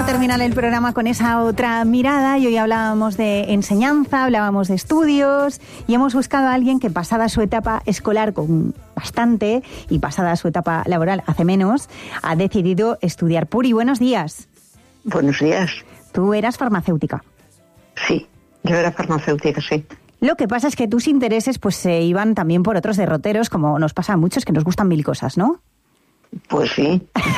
a terminar el programa con esa otra mirada y hoy hablábamos de enseñanza, hablábamos de estudios y hemos buscado a alguien que pasada su etapa escolar con bastante y pasada su etapa laboral hace menos, ha decidido estudiar. Puri, buenos días. Buenos días. ¿Tú eras farmacéutica? Sí, yo era farmacéutica, sí. Lo que pasa es que tus intereses pues se iban también por otros derroteros, como nos pasa a muchos que nos gustan mil cosas, ¿no? Pues sí.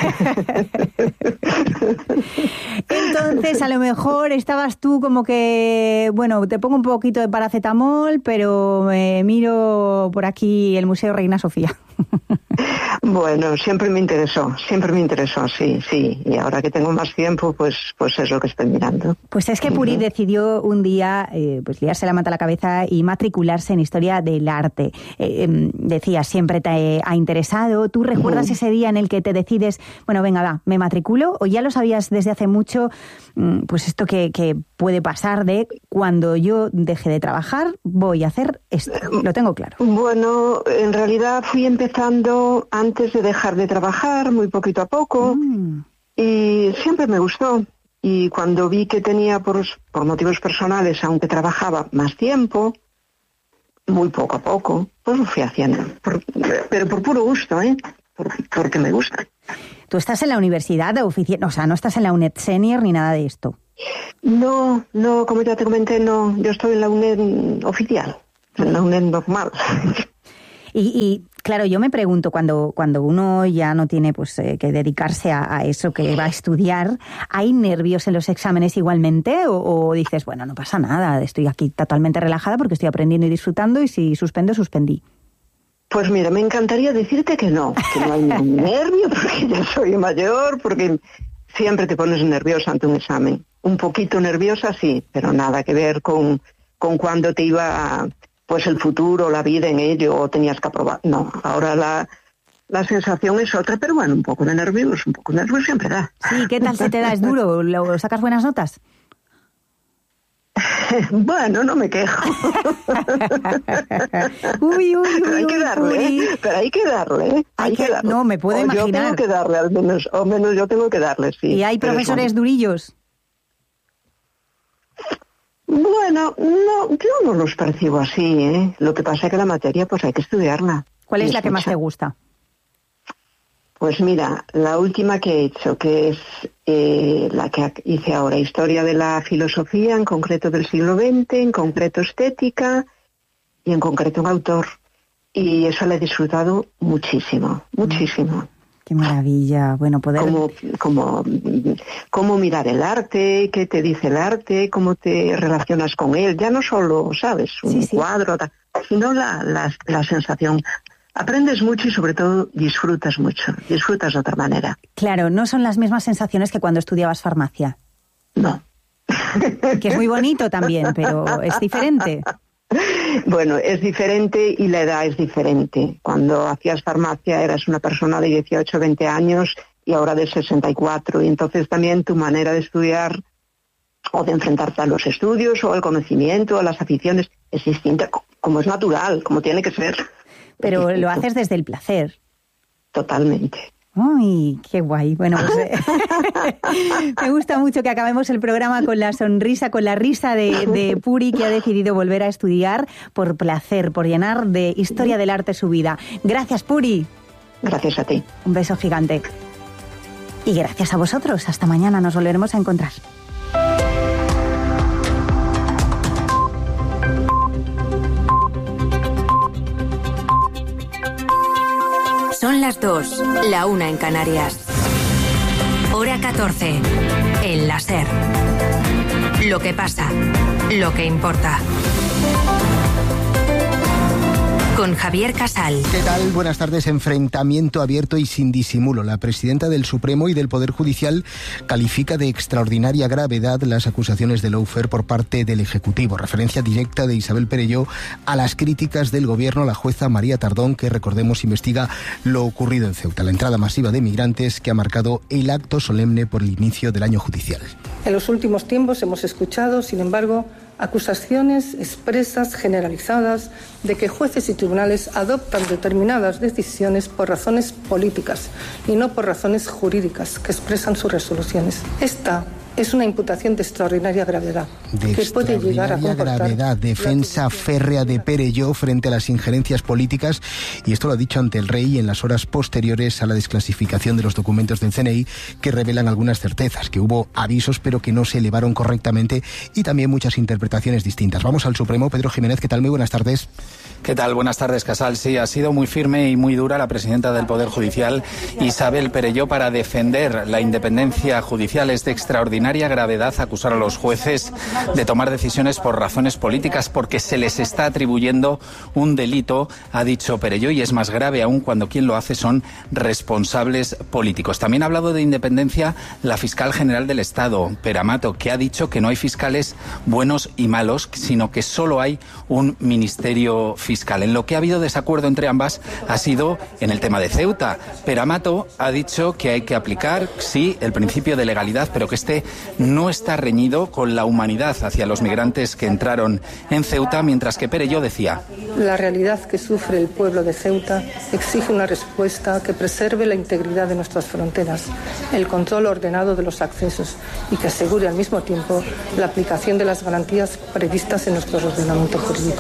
Entonces, a lo mejor estabas tú como que, bueno, te pongo un poquito de paracetamol, pero miro por aquí el Museo Reina Sofía. Bueno, siempre me interesó, sí. Y ahora que tengo más tiempo, pues es lo que estoy mirando. Pues es que Puri decidió un día pues liarse la manta a la cabeza y matricularse en Historia del Arte. Decía, siempre te ha interesado. ¿Tú recuerdas ese día en el que te decides, bueno, venga, va, me matriculo? ¿O ya lo sabías desde hace mucho, pues esto que puede pasar de cuando yo deje de trabajar, voy a hacer esto? Lo tengo claro. Bueno, en realidad fui empezando antes de dejar de trabajar, muy poquito a poco, y siempre me gustó. Y cuando vi que tenía, por motivos personales, aunque trabajaba más tiempo, muy poco a poco, pues lo fui haciendo. Pero por puro gusto, porque me gusta. ¿Tú estás en la universidad oficial? O sea, no estás en la UNED Senior ni nada de esto. No, como ya te comenté, no. Yo estoy en la UNED oficial, en la UNED normal. Y claro, yo me pregunto, cuando uno ya no tiene pues que dedicarse a eso que va a estudiar, ¿hay nervios en los exámenes igualmente? ¿O dices, bueno, no pasa nada, estoy aquí totalmente relajada porque estoy aprendiendo y disfrutando y si suspendo, suspendí? Pues mira, me encantaría decirte que no hay ningún nervio porque ya soy mayor, porque siempre te pones nerviosa ante un examen. Un poquito nerviosa, sí, pero nada que ver con cuando te iba pues el futuro, la vida en ello, o tenías que aprobar. No, ahora la sensación es otra, pero bueno, un poco de nervios siempre da. Sí, ¿qué tal se te da? ¿Es duro? ¿Lo sacas buenas notas? Bueno, no me quejo. Uy, pero hay que darle. No, me puedo imaginar. Yo tengo que darle, al menos yo tengo que darle, sí. ¿Y hay profesores durillos? Bueno, no, yo no los percibo así, Lo que pasa es que la materia, pues hay que estudiarla. ¿Cuál es la que más te gusta? Pues mira, la última que he hecho, que es la que hice ahora, Historia de la Filosofía, en concreto del siglo XX, en concreto Estética y en concreto un autor. Y eso la he disfrutado muchísimo. Qué maravilla, bueno, poder... Cómo mirar el arte, qué te dice el arte, cómo te relacionas con él, ya no solo, ¿sabes?, un cuadro, sino la sensación. Aprendes mucho y sobre todo disfrutas mucho, disfrutas de otra manera. Claro, no son las mismas sensaciones que cuando estudiabas farmacia. No. Que es muy bonito también, pero es diferente. Bueno, es diferente y la edad es diferente. Cuando hacías farmacia eras una persona de 18, 20 años y ahora de 64. Y entonces también tu manera de estudiar o de enfrentarte a los estudios o al conocimiento o a las aficiones es distinta, como es natural, como tiene que ser. Pero lo haces desde el placer. Totalmente. ¡Uy, qué guay! Bueno, pues me gusta mucho que acabemos el programa con la sonrisa, con la risa de Puri, que ha decidido volver a estudiar por placer, por llenar de historia del arte su vida. Gracias, Puri. Gracias a ti. Un beso gigante. Y gracias a vosotros. Hasta mañana, nos volveremos a encontrar. Son las 2, la 1 en Canarias. Hora 14, en la SER. Lo que pasa, lo que importa. Con Javier Casal. ¿Qué tal? Buenas tardes. Enfrentamiento abierto y sin disimulo. La presidenta del Supremo y del Poder Judicial califica de extraordinaria gravedad las acusaciones de lawfare por parte del Ejecutivo. Referencia directa de Isabel Perelló a las críticas del Gobierno a la jueza María Tardón, que, recordemos, investiga lo ocurrido en Ceuta, la entrada masiva de migrantes que ha marcado el acto solemne por el inicio del año judicial. En los últimos tiempos hemos escuchado, sin embargo, acusaciones expresas, generalizadas, de que jueces y tribunales adoptan determinadas decisiones por razones políticas y no por razones jurídicas que expresan sus resoluciones. Esta es una imputación de extraordinaria gravedad, que puede llegar a comportar gravedad, defensa férrea de Perelló frente a las injerencias políticas, y esto lo ha dicho ante el rey en las horas posteriores a la desclasificación de los documentos del CNI, que revelan algunas certezas, que hubo avisos pero que no se elevaron correctamente, y también muchas interpretaciones distintas. Vamos al Supremo. Pedro Jiménez, ¿qué tal? Muy buenas tardes. ¿Qué tal? Buenas tardes, Casal. Sí, ha sido muy firme y muy dura la presidenta del Poder Judicial, Isabel Perelló, para defender la independencia judicial. Es de extraordinaria gravedad acusar a los jueces de tomar decisiones por razones políticas, porque se les está atribuyendo un delito, ha dicho Perelló, y es más grave aún cuando quien lo hace son responsables políticos. También ha hablado de independencia la fiscal general del Estado, Pere Amato, que ha dicho que no hay fiscales buenos y malos, sino que solo hay un ministerio fiscal. En lo que ha habido desacuerdo entre ambas ha sido en el tema de Ceuta. Pere Amato ha dicho que hay que aplicar, sí, el principio de legalidad, pero que este no está reñido con la humanidad hacia los migrantes que entraron en Ceuta, mientras que Perelló decía: la realidad que sufre el pueblo de Ceuta exige una respuesta que preserve la integridad de nuestras fronteras, el control ordenado de los accesos y que asegure al mismo tiempo la aplicación de las garantías previstas en nuestro ordenamiento jurídico.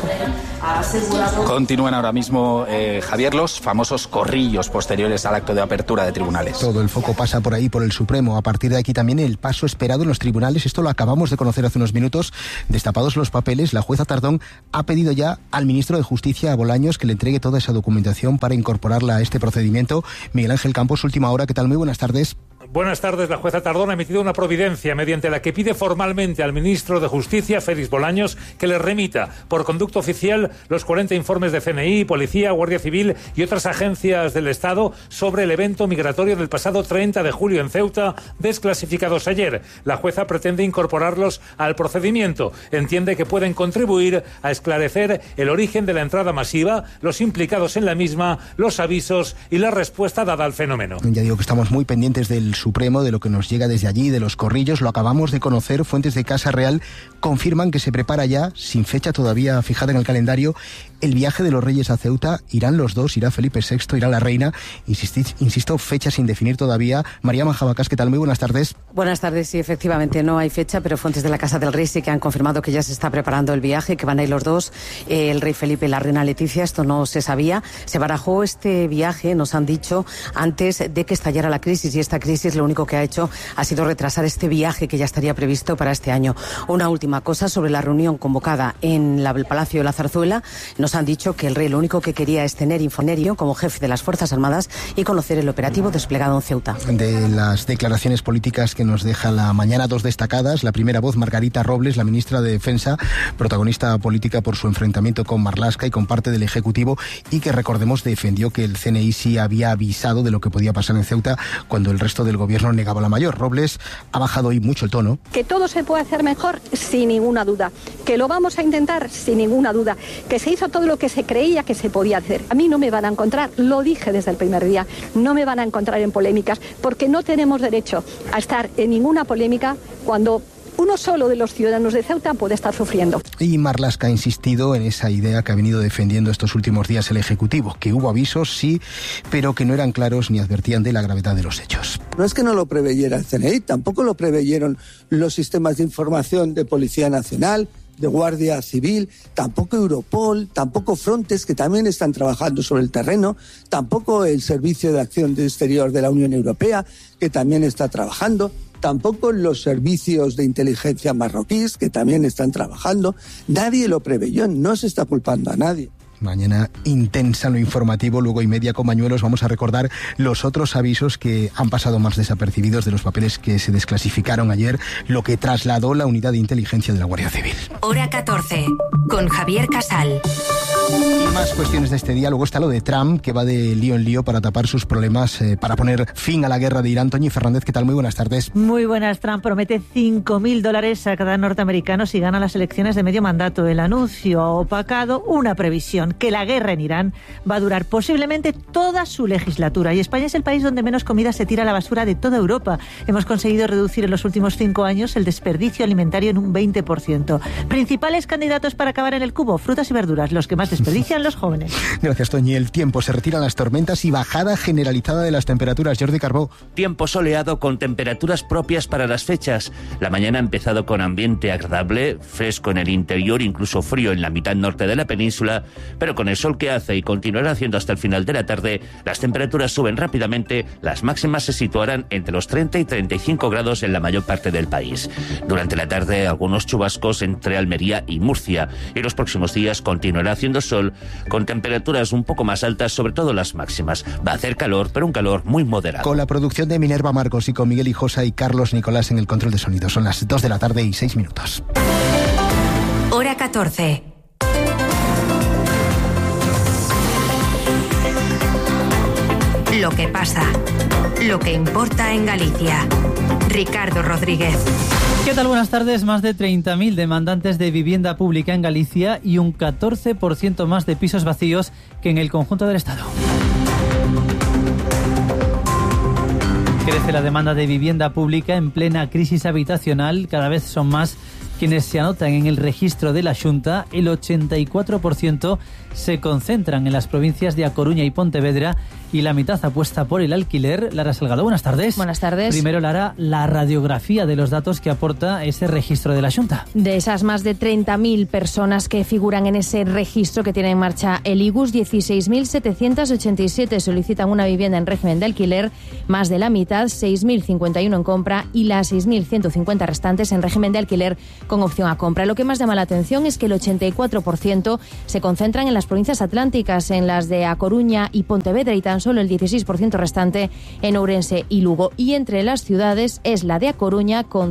Continúan ahora mismo, Javier, los famosos corrillos posteriores al acto de apertura de tribunales. Todo el foco pasa por ahí, por el Supremo. A partir de aquí también el paso esperado en los tribunales. Esto lo acabamos de conocer hace unos minutos. Destapados los papeles, la jueza Tardón ha pedido ya al ministro de Justicia, a Bolaños, que le entregue toda esa documentación para incorporarla a este procedimiento. Miguel Ángel Campos, última hora. ¿Qué tal? Muy buenas tardes. Buenas tardes. La jueza Tardón ha emitido una providencia mediante la que pide formalmente al ministro de Justicia, Félix Bolaños, que le remita por conducto oficial los 40 informes de CNI, Policía, Guardia Civil y otras agencias del Estado sobre el evento migratorio del pasado 30 de julio en Ceuta, desclasificados ayer. La jueza pretende incorporarlos al procedimiento. Entiende que pueden contribuir a esclarecer el origen de la entrada masiva, los implicados en la misma, los avisos y la respuesta dada al fenómeno. Ya digo que estamos muy pendientes del Supremo, de lo que nos llega desde allí, de los corrillos. Lo acabamos de conocer. Fuentes de Casa Real confirman que se prepara ya, sin fecha todavía fijada en el calendario, el viaje de los Reyes a Ceuta. Irán los dos, irá Felipe VI, irá la reina. Insisto, fecha sin definir todavía. María Manjabacás, ¿qué tal? Muy buenas tardes. Buenas tardes. Sí, efectivamente no hay fecha, pero fuentes de la Casa del Rey sí que han confirmado que ya se está preparando el viaje, que van a ir los dos, el rey Felipe y la reina Leticia. Esto no se sabía. Se barajó este viaje, nos han dicho, antes de que estallara la crisis, y esta crisis lo único que ha hecho ha sido retrasar este viaje que ya estaría previsto para este año. Una última cosa sobre la reunión convocada en el Palacio de la Zarzuela. Nos han dicho que el rey lo único que quería es tener Infonerio como jefe de las Fuerzas Armadas y conocer el operativo desplegado en Ceuta. De las declaraciones políticas que nos deja la mañana, dos destacadas. La primera voz, Margarita Robles, la ministra de Defensa, protagonista política por su enfrentamiento con Marlaska y con parte del Ejecutivo, y que, recordemos, defendió que el CNI sí había avisado de lo que podía pasar en Ceuta cuando el resto del gobierno negaba la mayor. Robles ha bajado hoy mucho el tono. Que todo se puede hacer mejor, sin ninguna duda. Que lo vamos a intentar, sin ninguna duda. Que se hizo todo lo que se creía que se podía hacer. A mí no me van a encontrar, lo dije desde el primer día, no me van a encontrar en polémicas, porque no tenemos derecho a estar en ninguna polémica cuando uno solo de los ciudadanos de Ceuta puede estar sufriendo. Y Marlaska ha insistido en esa idea que ha venido defendiendo estos últimos días el Ejecutivo, que hubo avisos, sí, pero que no eran claros ni advertían de la gravedad de los hechos. No es que no lo preveyera el CNI, tampoco lo preveyeron los sistemas de información de Policía Nacional, de Guardia Civil, tampoco Europol, tampoco Frontex, que también están trabajando sobre el terreno, tampoco el Servicio de Acción Exterior de la Unión Europea, que también está trabajando, tampoco los servicios de inteligencia marroquíes, que también están trabajando. Nadie lo preveyó, no se está culpando a nadie. Mañana intensa en lo informativo, luego y media con Mañuelos. Vamos a recordar los otros avisos que han pasado más desapercibidos de los papeles que se desclasificaron ayer, lo que trasladó la unidad de inteligencia de la Guardia Civil. Hora 14, con Javier Casal. Y más cuestiones de este día. Luego está lo de Trump, que va de lío en lío para tapar sus problemas, para poner fin a la guerra de Irán. Toñi Fernández, ¿qué tal? Muy buenas tardes. Muy buenas. Trump promete $5.000 a cada norteamericano si gana las elecciones de medio mandato. El anuncio ha opacado una previsión. conclusión, que la guerra en Irán va a durar posiblemente toda su legislatura. Y España es el país donde menos comida se tira a la basura de toda Europa. Hemos conseguido reducir en los últimos 5 años el desperdicio alimentario en un 20%. Principales candidatos para acabar en el cubo: frutas y verduras, los que más desperdician los jóvenes. Gracias, Toñi. El tiempo, se retiran las tormentas y bajada generalizada de las temperaturas. Jordi Carbó. Tiempo soleado con temperaturas propias para las fechas. La mañana ha empezado con ambiente agradable, fresco en el interior, incluso frío en la mitad norte de la península, pero con el sol que hace y continuará haciendo hasta el final de la tarde, las temperaturas suben rápidamente, las máximas se situarán entre los 30 y 35 grados en la mayor parte del país. Durante la tarde, algunos chubascos entre Almería y Murcia, y los próximos días continuará haciendo sol, con temperaturas un poco más altas, sobre todo las máximas. Va a hacer calor, pero un calor muy moderado. Con la producción de Minerva Marcos y con Miguel Hijosa y Carlos Nicolás en el control de sonido. Son las 2 de la tarde y 6 minutos. Hora 14. Lo que pasa, lo que importa en Galicia. Ricardo Rodríguez. ¿Qué tal? Buenas tardes. Más de 30.000 demandantes de vivienda pública en Galicia y un 14% más de pisos vacíos que en el conjunto del Estado. Crece la demanda de vivienda pública en plena crisis habitacional. Cada vez son más quienes se anotan en el registro de la Xunta. El 84% se concentran en las provincias de A Coruña y Pontevedra y la mitad apuesta por el alquiler. Lara Salgado, buenas tardes. Buenas tardes. Primero, Lara, la radiografía de los datos que aporta ese registro de la Xunta. De esas más de 30.000 personas que figuran en ese registro que tiene en marcha el IGUS, 16.787 solicitan una vivienda en régimen de alquiler, más de la mitad, 6.051 en compra y las 6.150 restantes en régimen de alquiler con opción a compra. Lo que más llama la atención es que el 84% se concentran en las provincias atlánticas, en las de A Coruña y Pontevedra, y tan solo el 16% restante en Ourense y Lugo. Y entre las ciudades es la de A Coruña, con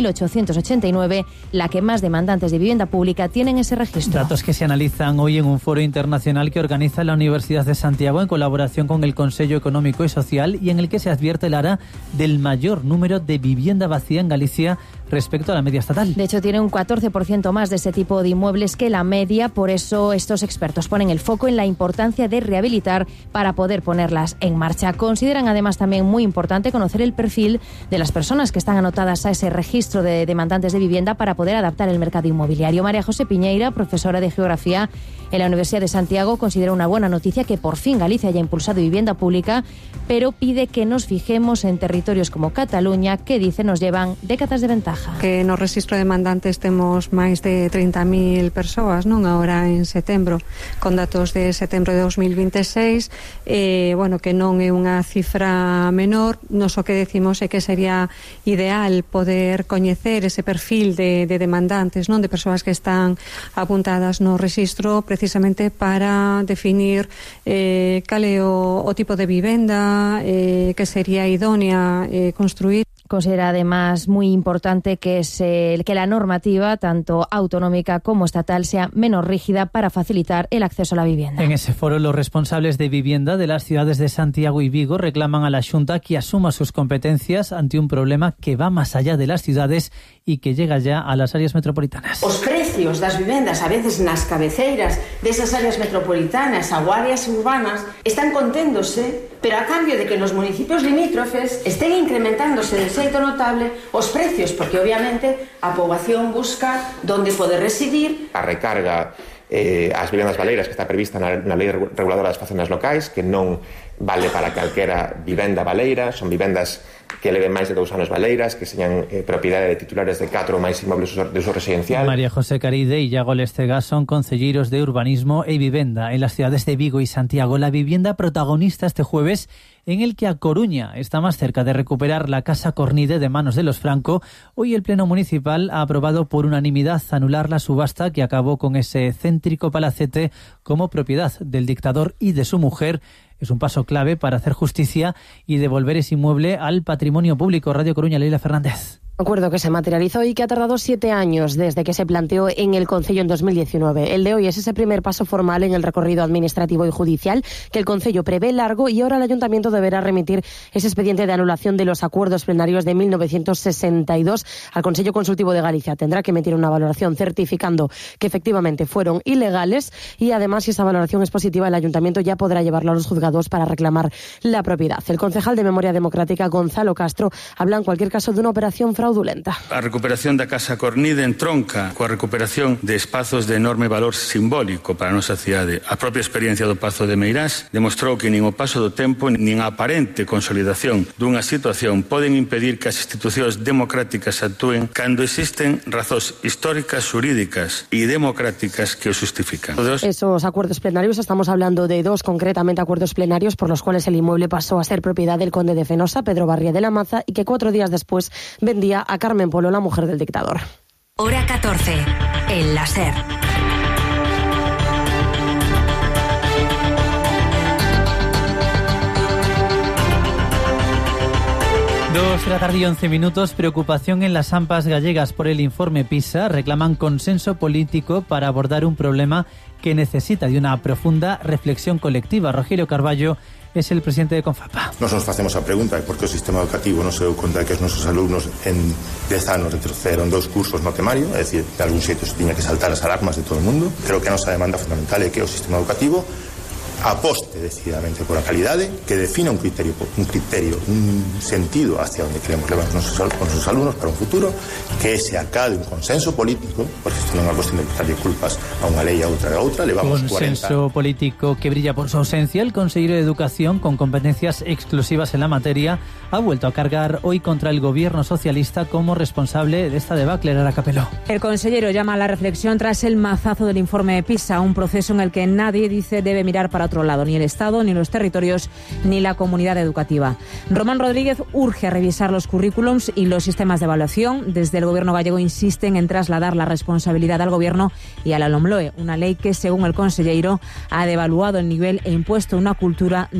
5.889, la que más demandantes de vivienda pública tienen ese registro. Datos que se analizan hoy en un foro internacional que organiza la Universidad de Santiago en colaboración con el Consejo Económico y Social, y en el que se advierte, Lara, del mayor número de vivienda vacía en Galicia respecto a la media estatal. De hecho, tiene un 14% más de ese tipo de inmuebles que la media. Por eso estos expertos ponen el foco en la importancia de rehabilitar para poder ponerlas en marcha. Consideran además también muy importante conocer el perfil de las personas que están anotadas a ese registro de demandantes de vivienda para poder adaptar el mercado inmobiliario. María José Piñeira, profesora de Geografía en la Universidad de Santiago, considera una buena noticia que por fin Galicia haya impulsado vivienda pública, pero pide que nos fijemos en territorios como Cataluña, que dice nos llevan décadas de ventaja. Que no registro de demandantes temos máis de 30.000 persoas, non? Agora en setembro, con datos de setembro de 2026, bueno, que non é unha cifra menor. Nos o que decimos é que sería ideal poder coñecer ese perfil de demandantes, non? De persoas que están apuntadas no registro, precisamente para definir cal é o tipo de vivenda que sería idónea construir. Considera además muy importante que la normativa, tanto autonómica como estatal, sea menos rígida para facilitar el acceso a la vivienda. En ese foro, los responsables de vivienda de las ciudades de Santiago y Vigo reclaman a la Xunta que asuma sus competencias ante un problema que va más allá de las ciudades y que llega ya a las áreas metropolitanas. Os precios das vivendas, a veces nas cabeceiras desas áreas metropolitanas ou áreas urbanas, están conténdose, pero a cambio de que nos municipios limítrofes estén incrementándose de xeito notable os precios, porque obviamente a poboación busca donde poder residir. A recarga as vivendas baleiras que está prevista na Lei Reguladora das Facendas Locais, que non vale para calquera vivenda baleira, son vivendas que leven máis de 2 anos baleiras, que señan propiedade de titulares de 4 ou máis inmobles de uso residencial. María José Caride e Iago Lestegas son concelleiros de Urbanismo e Vivenda en las ciudades de Vigo y Santiago. La vivienda protagonista este jueves, en el que A Coruña está más cerca de recuperar la Casa Cornide de manos de los Franco. Hoy el Pleno Municipal ha aprobado por unanimidad anular la subasta que acabó con ese céntrico palacete como propiedad del dictador y de su mujer. Es un paso clave para hacer justicia y devolver ese inmueble al patrimonio público. Radio Coruña, Leila Fernández. Acuerdo que se materializó y que ha tardado 7 años desde que se planteó en el Concello en 2019. El de hoy es ese primer paso formal en el recorrido administrativo y judicial que el Concello prevé largo, y ahora el Ayuntamiento deberá remitir ese expediente de anulación de los acuerdos plenarios de 1962 al Consello Consultivo de Galicia. Tendrá que emitir una valoración certificando que efectivamente fueron ilegales, y además, si esa valoración es positiva, el Ayuntamiento ya podrá llevarlo a los juzgados para reclamar la propiedad. El concejal de Memoria Democrática, Gonzalo Castro, habla en cualquier caso de una operación fraudulenta. A recuperación da Casa Cornide entronca coa recuperación de espazos de enorme valor simbólico para a nosa cidade. A propia experiencia do Pazo de Meirás demostrou que nin o paso do tempo nin a aparente consolidación dunha situación poden impedir que as institucións democráticas actúen cando existen razóns históricas, xurídicas e democráticas que o justifican. Esos acuerdos plenarios, estamos hablando de 2 concretamente acuerdos plenarios por los cuales el inmueble pasó a ser propiedad del conde de Fenosa, Pedro Barría de la Maza, y que 4 días después vendía a Carmen Polo, la mujer del dictador. Hora 14, en la SER. Dos de la tarde y 11 minutos. Preocupación en las AMPAs gallegas por el informe PISA. Reclaman consenso político para abordar un problema que necesita de una profunda reflexión colectiva. Rogelio Carballo es el presidente de Confapa. Nos facemos a pregunta de por que o sistema educativo non se deu conta de que os nosos alumnos en 10 anos retrocederon 2 cursos no temario, é dicir, de algún xeito se tiña que saltar as alarmas de todo o mundo. Creo que a nosa demanda fundamental é que o sistema educativo aposte decididamente por a calidade, que defina un criterio, un sentido hacia onde queremos levar os nosos alumnos para un futuro, que se acade un consenso político, porque isto non é unha cuestión de quitarlle culpas a unha lei a outra, levamos consenso 40... político que brilla por su ausencia. El consejero de Educación, con competencias exclusivas en la materia, ha vuelto a cargar hoy contra el gobierno socialista como responsable de esta debacle. Lara Capeló. El consejero llama a la reflexión tras el mazazo del informe de PISA, un proceso en el que nadie dice debe mirar para otro lado, ni el Estado, ni los territorios, ni la comunidad educativa. Román Rodríguez urge a revisar los currículums y los sistemas de evaluación. Desde el gobierno gallego insisten en trasladar la responsabilidad al gobierno y a la LOMLOE, una ley que, según el consejero, ha devaluado el nivel e impuesto una cultura